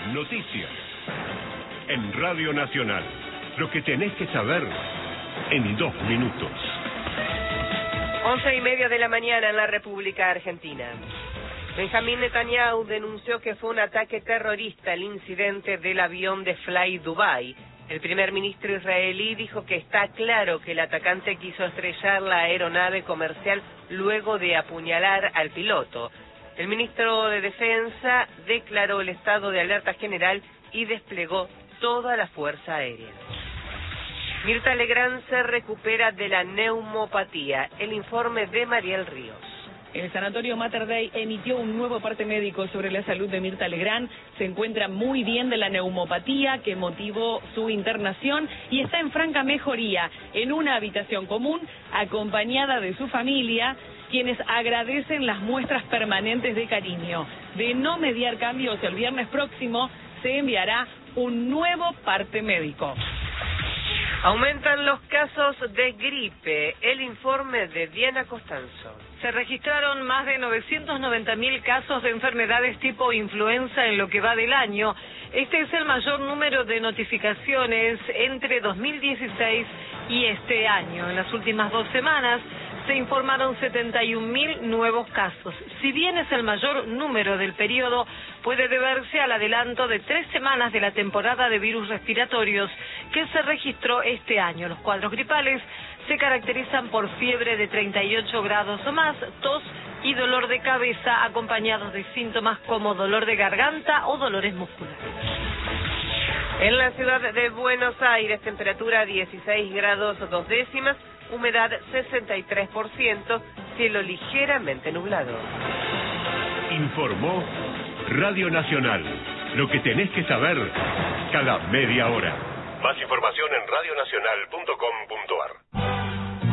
Noticias. En Radio Nacional. Lo que tenés que saber en 2 minutos. 11:30 de la mañana en la República Argentina. Benjamín Netanyahu denunció que fue un ataque terrorista el incidente del avión de Fly Dubai. El primer ministro israelí dijo que está claro que el atacante quiso estrellar la aeronave comercial luego de apuñalar al piloto. El ministro de Defensa declaró el estado de alerta general y desplegó toda la Fuerza Aérea. Mirta Legrand se recupera de la neumopatía. El informe de Mariel Ríos. El Sanatorio Mater Dei emitió un nuevo parte médico sobre la salud de Mirta Legrand. Se encuentra muy bien de la neumopatía que motivó su internación y está en franca mejoría en una habitación común acompañada de su familia, quienes agradecen las muestras permanentes de cariño. De no mediar cambios, el viernes próximo se enviará un nuevo parte médico. Aumentan los casos de gripe. El informe de Diana Costanzo. Se registraron más de 990.000 casos de enfermedades tipo influenza en lo que va del año. Este es el mayor número de notificaciones entre 2016 y este año. En las últimas 2 semanas se informaron 71.000 nuevos casos. Si bien es el mayor número del periodo, puede deberse al adelanto de 3 semanas de la temporada de virus respiratorios que se registró este año. Los cuadros gripales se caracterizan por fiebre de 38 grados o más, tos y dolor de cabeza acompañados de síntomas como dolor de garganta o dolores musculares. En la ciudad de Buenos Aires, temperatura 16 grados 2 décimas, humedad 63%, cielo ligeramente nublado. Informó Radio Nacional. Lo que tenés que saber cada media hora. Más información en radionacional.com.ar.